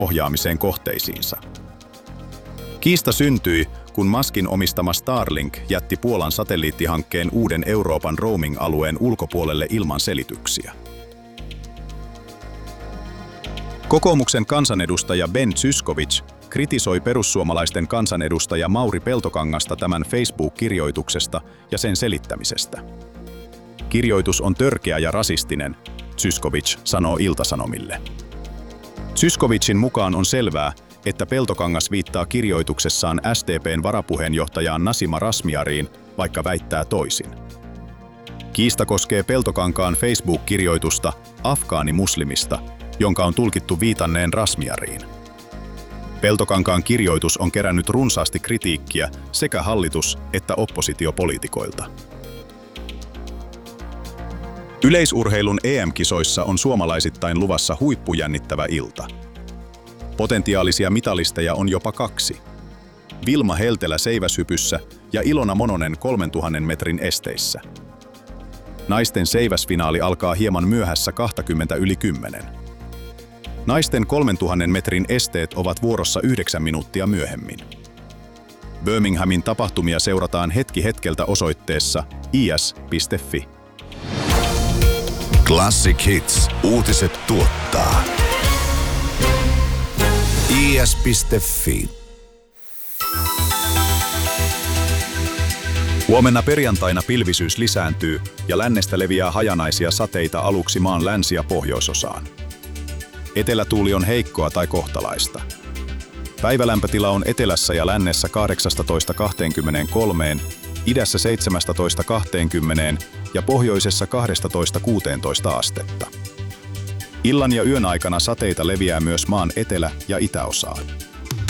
ohjaamiseen kohteisiinsa. Kiista syntyi, kun Muskin omistama Starlink jätti Puolan satelliittihankkeen uuden Euroopan roaming-alueen ulkopuolelle ilman selityksiä. Kokoomuksen kansanedustaja Ben Zyskowicz kritisoi perussuomalaisten kansanedustaja Mauri Peltokangasta tämän Facebook-kirjoituksesta ja sen selittämisestä. Kirjoitus on törkeä ja rasistinen, Zyskowicz sanoo Ilta-Sanomille. Zyskowiczin mukaan on selvää, että Peltokangas viittaa kirjoituksessaan SDP:n varapuheenjohtajaan Nasima Razmyariin, vaikka väittää toisin. Kiista koskee Peltokankaan Facebook-kirjoitusta afgaanimuslimista, jonka on tulkittu viitanneen Razmyariin. Peltokankaan kirjoitus on kerännyt runsaasti kritiikkiä sekä hallitus- että oppositiopoliitikoilta. Yleisurheilun EM-kisoissa on suomalaisittain luvassa huippujännittävä ilta. Potentiaalisia mitalisteja on jopa 2. Vilma Heltelä seiväshypyssä ja Ilona Mononen 3000 metrin esteissä. Naisten seiväsfinaali alkaa hieman myöhässä 20:10. Naisten 3000 metrin esteet ovat vuorossa 9 minuuttia myöhemmin. Birminghamin tapahtumia seurataan hetki hetkeltä osoitteessa is.fi. Classic Hits uutiset tuottaa is.fi. Huomenna perjantaina pilvisyys lisääntyy ja lännestä leviää hajanaisia sateita aluksi maan länsi- ja pohjoisosaan. Etelätuuli on heikkoa tai kohtalaista. Päivälämpötila on etelässä ja lännessä 18–23, idässä 17–20 ja pohjoisessa 12–16 astetta. Illan ja yön aikana sateita leviää myös maan etelä- ja itäosaan.